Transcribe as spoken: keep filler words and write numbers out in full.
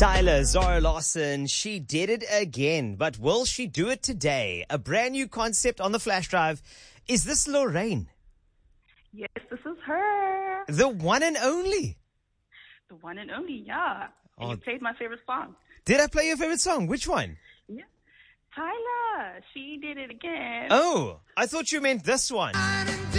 Tyler, Zara Lawson, she did it again. But will she do it today? A brand new concept on the flash drive. Is this Lorraine? Yes, this is her. The one and only? The one and only, yeah. And Oh. you played my favorite song. Did I play your favorite song? Which one? Yeah. Tyler, she did it again. Oh, I thought you meant this one.